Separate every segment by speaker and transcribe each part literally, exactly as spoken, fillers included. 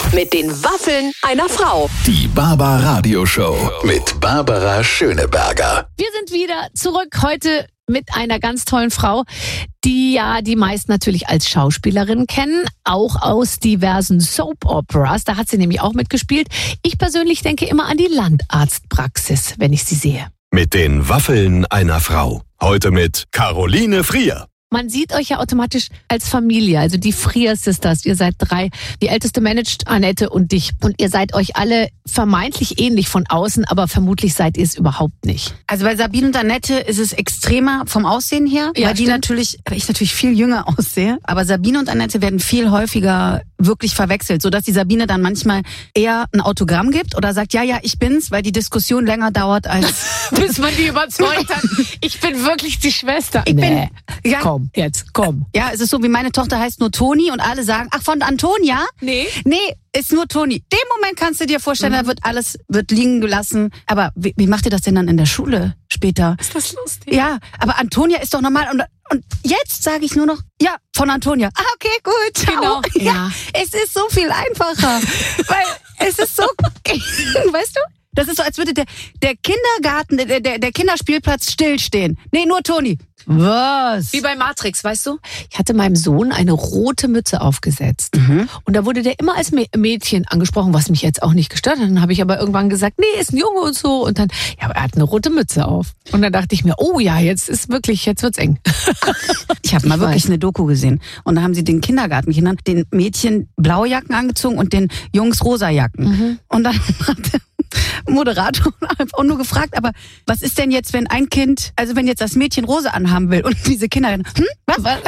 Speaker 1: Mit den Waffeln einer Frau.
Speaker 2: Die Barbara-Radio-Show mit Barbara Schöneberger.
Speaker 3: Wir sind wieder zurück heute mit einer ganz tollen Frau, die ja die meisten natürlich als Schauspielerin kennen, auch aus diversen Soap-Operas. Da hat sie nämlich auch mitgespielt. Ich persönlich denke immer an die Landarztpraxis, wenn ich sie sehe.
Speaker 2: Mit den Waffeln einer Frau. Heute mit Caroline Frier.
Speaker 3: Man sieht euch ja automatisch als Familie, also die Frier Sisters. Ihr seid drei. Die älteste managt Annette und dich. Und ihr seid euch alle vermeintlich ähnlich von außen, aber vermutlich seid ihr es überhaupt nicht.
Speaker 4: Also bei Sabine und Annette ist es extremer vom Aussehen her,
Speaker 3: Ja,
Speaker 4: weil die
Speaker 3: stimmt.
Speaker 4: natürlich, weil ich natürlich viel jünger aussehe. Aber Sabine und Annette werden viel häufiger wirklich verwechselt, sodass die Sabine dann manchmal eher ein Autogramm gibt oder sagt, ja, ja, ich bin's, weil die Diskussion länger dauert als...
Speaker 3: Bis man die überzeugt hat, ich bin wirklich die Schwester.
Speaker 4: Ich bin- ja.
Speaker 3: Komm, jetzt, komm.
Speaker 4: Ja, es ist so, wie meine Tochter heißt nur Toni und alle sagen, ach, von Antonia?
Speaker 3: Nee.
Speaker 4: Nee, ist nur Toni. Den Moment kannst du dir vorstellen, da wird alles wird liegen gelassen. Aber wie, wie macht ihr das denn dann in der Schule später?
Speaker 3: Ist das lustig?
Speaker 4: Ja, aber Antonia ist doch normal. Und, und jetzt sage ich nur noch, ja, von Antonia. Ah, okay, gut. Ciao.
Speaker 3: Genau,
Speaker 4: Ja,
Speaker 3: ja.
Speaker 4: es ist so viel einfacher. Weil es ist so, weißt du? Das ist so, als würde der, der Kindergarten, der, der, der Kinderspielplatz stillstehen. Nee, nur Toni. Was?
Speaker 3: Wie bei Matrix, weißt du? Ich hatte meinem Sohn eine rote Mütze aufgesetzt.
Speaker 4: Mhm.
Speaker 3: Und da wurde der immer als Mä- Mädchen angesprochen, was mich jetzt auch nicht gestört hat. Dann habe ich aber irgendwann gesagt, nee, ist ein Junge und so. Und dann, ja, aber er hat eine rote Mütze auf. Und dann dachte ich mir, oh ja, jetzt ist wirklich, jetzt wird's eng.
Speaker 4: Ich habe mal
Speaker 3: Ich
Speaker 4: wirklich
Speaker 3: weiß.
Speaker 4: eine Doku gesehen. Und da haben sie den Kindergartenkindern, den Mädchen blaue Jacken angezogen und den Jungs rosa Jacken.
Speaker 3: Mhm.
Speaker 4: Und dann hat der Moderator einfach nur gefragt, aber was ist denn jetzt, wenn ein Kind, also wenn jetzt das Mädchen rosa anhaben will und diese Kinder dann, hm, was?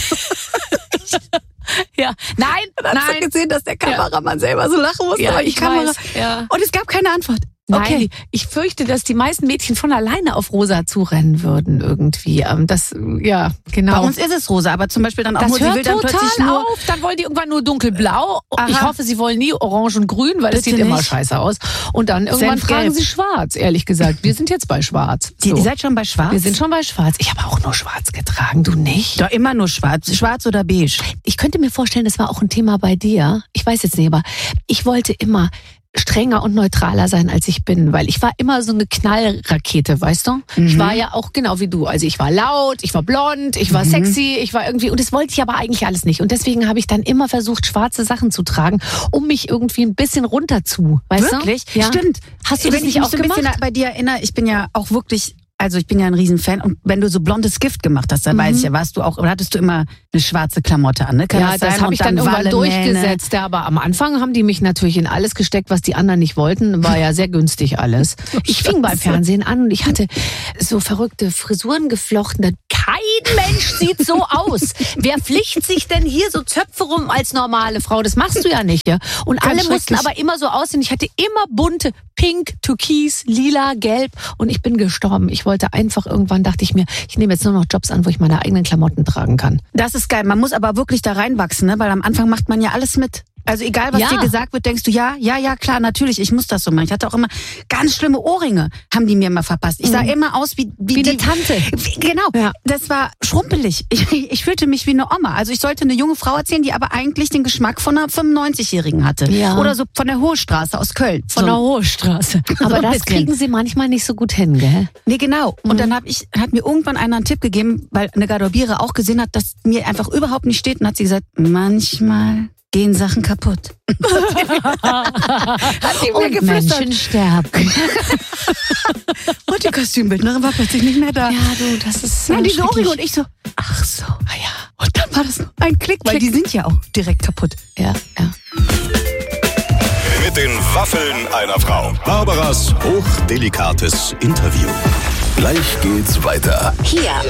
Speaker 3: Ja, nein,
Speaker 4: Dann hast
Speaker 3: nein.
Speaker 4: du gesehen, dass der Kameramann selber so lachen musste,
Speaker 3: Ja,
Speaker 4: aber die
Speaker 3: ich
Speaker 4: Kamera.
Speaker 3: weiß, ja.
Speaker 4: Und es gab keine Antwort.
Speaker 3: Nein,
Speaker 4: Okay.
Speaker 3: ich fürchte, dass die meisten Mädchen von alleine auf rosa zurennen würden irgendwie. Ähm, Das, ja, genau.
Speaker 4: Bei uns ist es rosa, aber zum Beispiel dann auch
Speaker 3: Das
Speaker 4: nur, sie will
Speaker 3: hört
Speaker 4: dann
Speaker 3: total
Speaker 4: plötzlich nur,
Speaker 3: auf. Dann wollen die irgendwann nur dunkelblau.
Speaker 4: Aha.
Speaker 3: Ich hoffe, sie wollen nie orange und grün, weil das
Speaker 4: Bitte
Speaker 3: sieht immer
Speaker 4: nicht.
Speaker 3: scheiße aus. Und dann irgendwann
Speaker 4: Senfgelb.
Speaker 3: tragen sie schwarz, ehrlich gesagt. Wir sind jetzt bei schwarz.
Speaker 4: die,
Speaker 3: So.
Speaker 4: ihr seid schon bei schwarz?
Speaker 3: Wir sind schon bei schwarz. Ich habe auch nur schwarz getragen, du nicht?
Speaker 4: doch immer nur schwarz, schwarz oder beige.
Speaker 3: Ich könnte mir vorstellen, das war auch ein Thema bei dir. Ich weiß jetzt nicht, aber ich wollte immer strenger und neutraler sein, als ich bin, weil ich war immer so eine Knallrakete, weißt du? Ich
Speaker 4: Mhm.
Speaker 3: war ja auch genau wie du. Also ich war laut, ich war blond, ich war
Speaker 4: Mhm.
Speaker 3: sexy, ich war irgendwie, und das wollte ich aber eigentlich alles nicht. Und deswegen habe ich dann immer versucht, schwarze Sachen zu tragen, um mich irgendwie ein bisschen runter zu, weißt
Speaker 4: Wirklich?
Speaker 3: du? Ja.
Speaker 4: Stimmt.
Speaker 3: Hast du
Speaker 4: Wenn
Speaker 3: das
Speaker 4: ich
Speaker 3: nicht
Speaker 4: mich
Speaker 3: auch
Speaker 4: so ein bisschen
Speaker 3: gemacht?
Speaker 4: bei dir erinnere, ich bin ja auch wirklich, also ich bin ja ein Riesenfan und wenn du so blondes Gift gemacht hast, dann
Speaker 3: Mhm.
Speaker 4: weiß ich ja, warst du auch, oder hattest du immer eine schwarze Klamotte an, ne? Kann
Speaker 3: Ja,
Speaker 4: das
Speaker 3: das
Speaker 4: sein?
Speaker 3: habe
Speaker 4: Und
Speaker 3: ich dann irgendwann
Speaker 4: Wallenmähne.
Speaker 3: durchgesetzt. Ja, aber am Anfang haben die mich natürlich in alles gesteckt, was die anderen nicht wollten. War ja sehr günstig alles. Ich fing beim Fernsehen an und ich hatte so verrückte Frisuren geflochten. Kein Mensch sieht so aus. Wer flicht sich denn hier so Zöpfe rum als normale Frau? Das machst du ja nicht. Ja? Und
Speaker 4: Ganz
Speaker 3: alle mussten
Speaker 4: schrecklich.
Speaker 3: aber immer so aussehen. Ich hatte immer bunte, pink, türkis, lila, gelb und ich bin gestorben. Ich wollte einfach, irgendwann dachte ich mir, ich nehme jetzt nur noch Jobs an, wo ich meine eigenen Klamotten tragen kann.
Speaker 4: Das ist geil. Man muss aber wirklich da reinwachsen, ne? Weil am Anfang macht man ja alles mit. Also egal, was
Speaker 3: Ja.
Speaker 4: dir gesagt wird, denkst du, ja, ja, ja, klar, natürlich, ich muss das so machen. Ich hatte auch immer ganz schlimme Ohrringe, haben die mir immer verpasst. Ich sah immer aus wie, wie,
Speaker 3: Wie
Speaker 4: die
Speaker 3: eine Tante.
Speaker 4: Wie- Genau,
Speaker 3: Ja.
Speaker 4: das war schrumpelig. Ich, ich fühlte mich wie eine Oma. Also ich sollte eine junge Frau erzählen, die aber eigentlich den Geschmack von einer fünfundneunzigjährigen hatte.
Speaker 3: Ja.
Speaker 4: Oder so von der Hohe Straße aus Köln.
Speaker 3: Von
Speaker 4: so.
Speaker 3: der Hohe Straße. Aber
Speaker 4: ein
Speaker 3: das
Speaker 4: bisschen.
Speaker 3: kriegen sie manchmal nicht so gut hin, gell?
Speaker 4: Nee, genau. Und dann hab ich, hat mir irgendwann einer einen Tipp gegeben, weil eine Garderobiere auch gesehen hat, dass mir einfach überhaupt nicht steht. Und hat sie gesagt, manchmal gehen Sachen kaputt. hat sie mir
Speaker 3: Und
Speaker 4: geflüstert.
Speaker 3: Menschen sterben.
Speaker 4: Und die Kostümbildnerin war plötzlich nicht mehr da.
Speaker 3: Ja, du, das ist
Speaker 4: Nein,
Speaker 3: äh,
Speaker 4: diese Ohrringe. Und
Speaker 3: schrecklich.
Speaker 4: ich so, ach so.
Speaker 3: Ah, ja,
Speaker 4: Und dann war das nur ein Klick, weil
Speaker 3: Klick.
Speaker 4: die sind ja auch direkt kaputt.
Speaker 3: ja, ja.
Speaker 2: Mit den Waffeln einer Frau. Barbaras hochdelikates Interview. Gleich geht's weiter.
Speaker 1: Hier